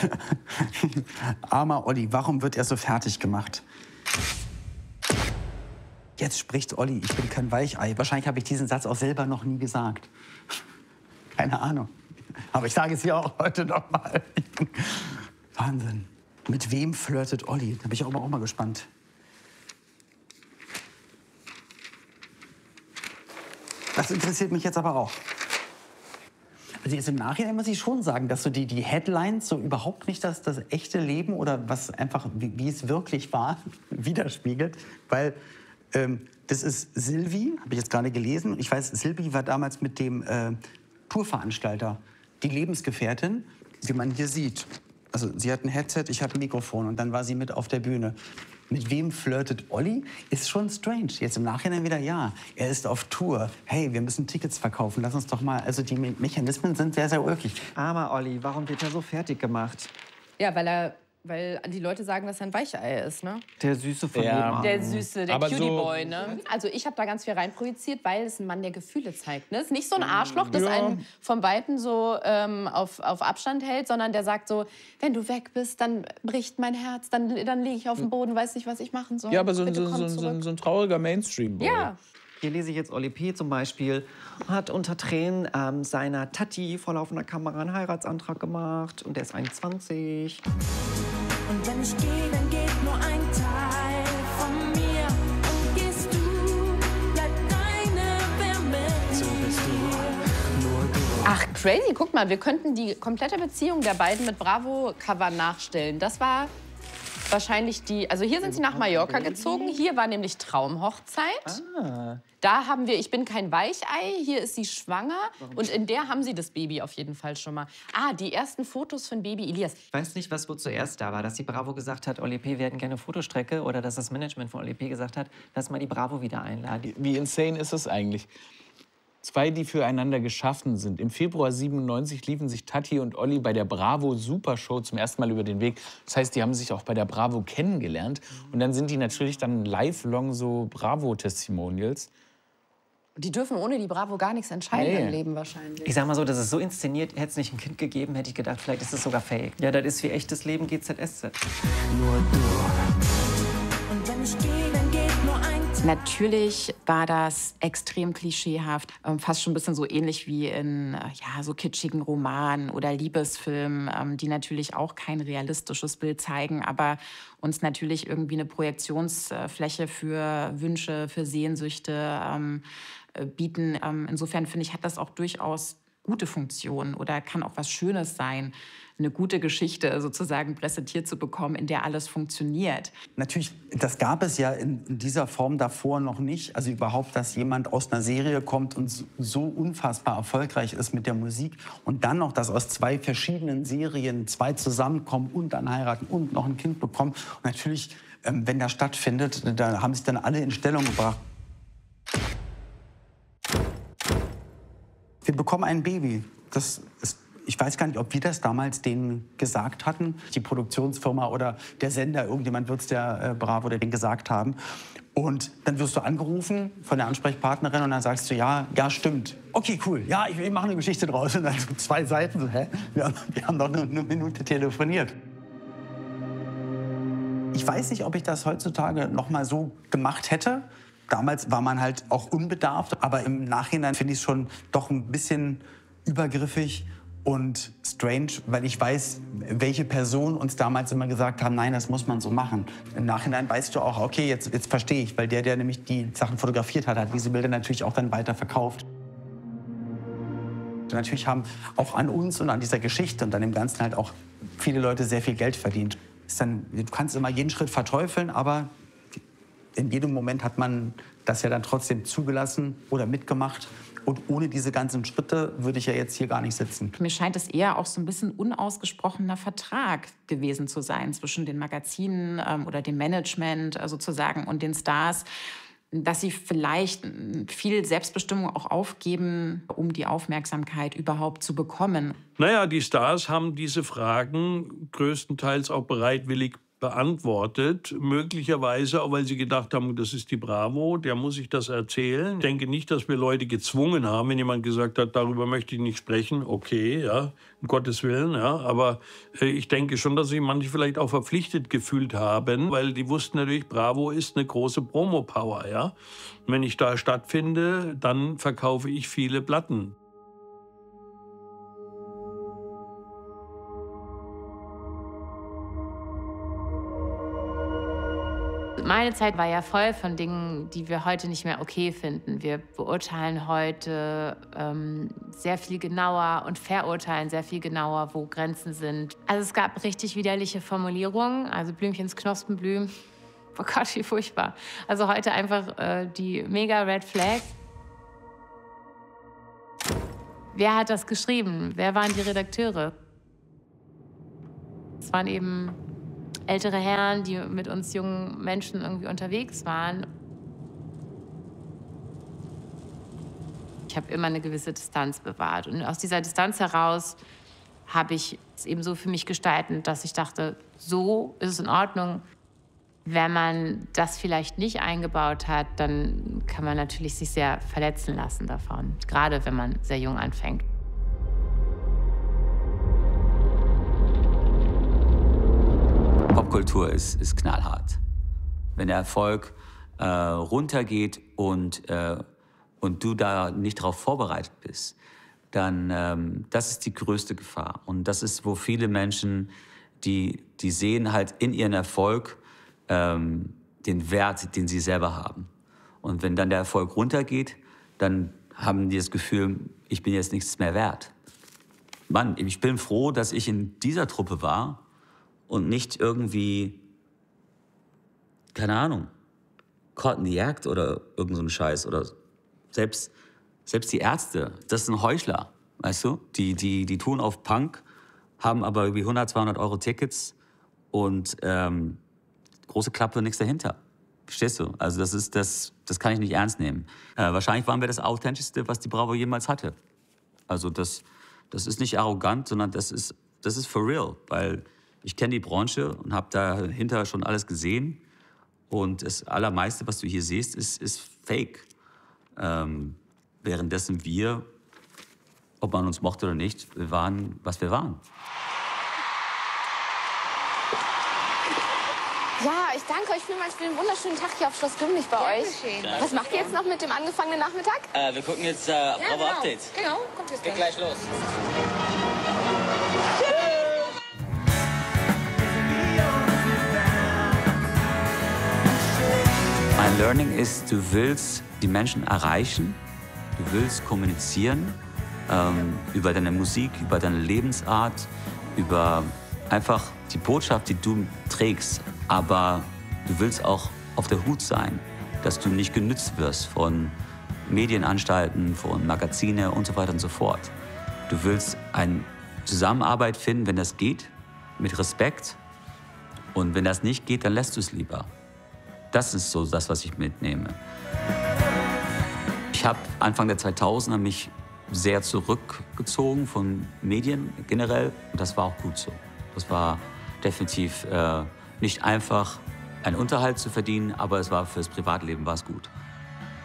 Armer Olli, warum wird er so fertig gemacht? Jetzt spricht Olli, ich bin kein Weichei. Wahrscheinlich habe ich diesen Satz auch selber noch nie gesagt. Keine Ahnung. Aber ich sage es ja auch heute noch mal. Wahnsinn. Mit wem flirtet Olli? Da bin ich auch mal gespannt. Das interessiert mich jetzt aber auch. Also jetzt im Nachhinein muss ich schon sagen, dass so die Headlines so überhaupt nicht das echte Leben oder was einfach, wie es wirklich war, widerspiegelt. Weil das ist Sylvie, habe ich jetzt gerade gelesen. Ich weiß, Sylvie war damals mit dem Tourveranstalter, die Lebensgefährtin, wie man hier sieht. Also sie hat ein Headset, ich habe ein Mikrofon und dann war sie mit auf der Bühne. Mit wem flirtet Olli? Ist schon strange. Jetzt im Nachhinein wieder, ja, er ist auf Tour. Hey, wir müssen Tickets verkaufen, lass uns doch mal. Also die Mechanismen sind sehr, sehr ulkig. Armer Olli, warum wird er so fertig gemacht? Ja, weil die Leute sagen, dass er ein Weichei ist, ne? Der Süße von Ja. nebenan. Der Süße, der Aber Cutie-Boy, ne? Also ich habe da ganz viel reinprojiziert, weil es ein Mann, der Gefühle zeigt, ne? Es ist nicht so ein Arschloch, das einen vom Weiten so auf Abstand hält, sondern der sagt so, wenn du weg bist, dann bricht mein Herz, dann liege ich auf dem Boden, weiß nicht, was ich machen soll. Ja, aber so Bitte komm ein zurück. trauriger Mainstream-Boy. Ja. Hier lese ich jetzt Olli P. zum Beispiel, hat unter Tränen seiner Tati vor laufender Kamera einen Heiratsantrag gemacht und der ist 21. Und wenn ich gehe, dann geht nur ein Teil von mir. Und gehst du, bleibt deine Wärme. So bist du, nur du. Ach, crazy. Guck mal, wir könnten die komplette Beziehung der beiden mit Bravo-Cover nachstellen. Das war wahrscheinlich die... Also hier sind sie nach Mallorca gezogen. Hier war nämlich Traumhochzeit. Da haben wir Ich bin kein Weichei. Hier ist sie schwanger. Und in der haben sie das Baby auf jeden Fall schon mal. Ah, die ersten Fotos von Baby Elias. Ich weiß nicht, was wohl zuerst da war, dass die Bravo gesagt hat, Olli P., wir hätten gerne Fotostrecke oder dass das Management von Olli P. gesagt hat, lass mal die Bravo wieder einladen. Wie insane ist das eigentlich? Zwei, die füreinander geschaffen sind. Im Februar 97 liefen sich Tati und Olli bei der Bravo Supershow zum ersten Mal über den Weg. Das heißt, die haben sich auch bei der Bravo kennengelernt. Und dann sind die natürlich dann lifelong so Bravo-Testimonials. Die dürfen ohne die Bravo gar nichts entscheiden im Leben wahrscheinlich. Ich sag mal so, das ist so inszeniert, hätte es nicht ein Kind gegeben, hätte ich gedacht, vielleicht ist es sogar fake. Ja, das ist wie echtes Leben GZSZ. Nur du. Und wenn ich gehe, dann geht nur ein Teil. Natürlich war das extrem klischeehaft, fast schon ein bisschen so ähnlich wie in ja, so kitschigen Romanen oder Liebesfilmen, die natürlich auch kein realistisches Bild zeigen, aber uns natürlich irgendwie eine Projektionsfläche für Wünsche, für Sehnsüchte bieten. Insofern finde ich, hat das auch durchaus gute Funktionen oder kann auch was Schönes sein, eine gute Geschichte sozusagen präsentiert zu bekommen, in der alles funktioniert. Natürlich, das gab es ja in dieser Form davor noch nicht. Also überhaupt, dass jemand aus einer Serie kommt und so unfassbar erfolgreich ist mit der Musik und dann noch, dass aus zwei verschiedenen Serien zwei zusammenkommen und dann heiraten und noch ein Kind bekommen. Und natürlich, wenn das stattfindet, da haben sich dann alle in Stellung gebracht. Wir bekommen ein Baby. Das ist, ich weiß gar nicht, ob wir das damals denen gesagt hatten. Die Produktionsfirma oder der Sender, irgendjemand wird es der Bravo oder denen gesagt haben. Und dann wirst du angerufen von der Ansprechpartnerin und dann sagst du, ja, stimmt. Okay, cool, ja, ich mache eine Geschichte draus. Und dann so 2 Seiten, so, hä? Wir haben doch nur eine Minute telefoniert. Ich weiß nicht, ob ich das heutzutage noch mal so gemacht hätte. Damals war man halt auch unbedarft, aber im Nachhinein finde ich es schon doch ein bisschen übergriffig und strange, weil ich weiß, welche Personen uns damals immer gesagt haben, nein, das muss man so machen. Im Nachhinein weißt du auch, okay, jetzt verstehe ich, weil der nämlich die Sachen fotografiert hat diese Bilder natürlich auch dann weiter verkauft. Und natürlich haben auch an uns und an dieser Geschichte und an dem Ganzen halt auch viele Leute sehr viel Geld verdient. Du kannst immer jeden Schritt verteufeln, aber in jedem Moment hat man das ja dann trotzdem zugelassen oder mitgemacht. Und ohne diese ganzen Schritte würde ich ja jetzt hier gar nicht sitzen. Mir scheint es eher auch so ein bisschen unausgesprochener Vertrag gewesen zu sein zwischen den Magazinen oder dem Management sozusagen und den Stars, dass sie vielleicht viel Selbstbestimmung auch aufgeben, um die Aufmerksamkeit überhaupt zu bekommen. Naja, die Stars haben diese Fragen größtenteils auch bereitwillig beantwortet. Möglicherweise auch, weil sie gedacht haben, das ist die Bravo, der muss ich das erzählen. Ich denke nicht, dass wir Leute gezwungen haben, wenn jemand gesagt hat, darüber möchte ich nicht sprechen. Okay, ja, um Gottes Willen. Ja. Aber ich denke schon, dass sich manche vielleicht auch verpflichtet gefühlt haben, weil die wussten natürlich, Bravo ist eine große Promo-Power. Ja. Und wenn ich da stattfinde, dann verkaufe ich viele Platten. Meine Zeit war ja voll von Dingen, die wir heute nicht mehr okay finden. Wir beurteilen heute sehr viel genauer und verurteilen sehr viel genauer, wo Grenzen sind. Also es gab richtig widerliche Formulierungen, also Blümchens Knospenblüm. Oh Gott, wie furchtbar. Also heute einfach die mega Red Flag. Wer hat das geschrieben? Wer waren die Redakteure? Es waren eben ältere Herren, die mit uns jungen Menschen irgendwie unterwegs waren. Ich habe immer eine gewisse Distanz bewahrt. Und aus dieser Distanz heraus habe ich es eben so für mich gestaltet, dass ich dachte, so ist es in Ordnung. Wenn man das vielleicht nicht eingebaut hat, dann kann man natürlich sich sehr verletzen lassen davon. Gerade wenn man sehr jung anfängt. Popkultur ist knallhart. Wenn der Erfolg runtergeht und du da nicht darauf vorbereitet bist, dann das ist die größte Gefahr. Und das ist, wo viele Menschen, die sehen halt in ihren Erfolg den Wert, den sie selber haben. Und wenn dann der Erfolg runtergeht, dann haben die das Gefühl, ich bin jetzt nichts mehr wert. Mann, ich bin froh, dass ich in dieser Truppe war und nicht irgendwie, keine Ahnung, Caught in the Act oder irgend so ein Scheiß. Oder selbst die Ärzte, das sind Heuchler, weißt du? Die tun auf Punk, haben aber irgendwie 100, 200 Euro Tickets und große Klappe, nichts dahinter. Verstehst du? Also das kann ich nicht ernst nehmen. Wahrscheinlich waren wir das Authentischste, was die Bravo jemals hatte. Also das ist nicht arrogant, sondern das ist for real, weil ich kenne die Branche und habe dahinter schon alles gesehen. Und das Allermeiste, was du hier siehst, ist fake. Währenddessen wir, ob man uns mochte oder nicht, wir waren, was wir waren. Ja, ich danke euch vielmals für den wunderschönen Tag hier auf Schloss Grimlich bei euch. Was macht ihr jetzt noch mit dem angefangenen Nachmittag? Wir gucken jetzt Bravo Updates. Genau, kommt jetzt Geht gleich los. Mein Learning ist, du willst die Menschen erreichen, du willst kommunizieren über deine Musik, über deine Lebensart, über einfach die Botschaft, die du trägst. Aber du willst auch auf der Hut sein, dass du nicht genützt wirst von Medienanstalten, von Magazinen und so weiter und so fort. Du willst eine Zusammenarbeit finden, wenn das geht, mit Respekt. Und wenn das nicht geht, dann lässt du es lieber. Das ist so das, was ich mitnehme. Ich habe Anfang der 2000er mich sehr zurückgezogen von Medien generell. Und das war auch gut so. Das war definitiv nicht einfach, einen Unterhalt zu verdienen, aber es war fürs Privatleben war es gut.